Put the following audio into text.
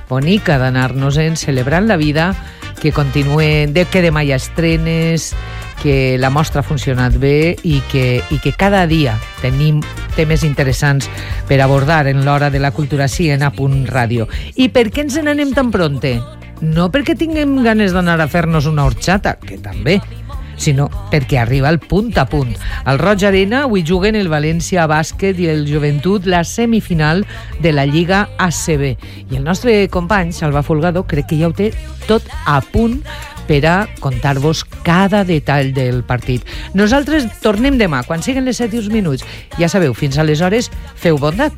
bonica d'anar-nos-en celebrant la vida, que continuen, que demà hi ha estrenes, que la mostra ha funcionat bé i que cada dia tenim temes interessants per abordar en l'hora de la cultura sí en A Punt Ràdio. I per què ens n'anem tan pronte? No perquè tinguem ganes d'anar a fer-nos una horchata, que també, sinó perquè arriba el punt a punt. Al Roig Arena avui juguen el València Bàsquet i el Joventut la semifinal de la Lliga ACB. I el nostre company, Salva Folgado, crec que ja ho té tot a punt per a contar-vos cada detall del partit. Nosaltres tornem demà, quan siguin les 7 i uns minuts. Ja sabeu, fins aleshores, feu bondat.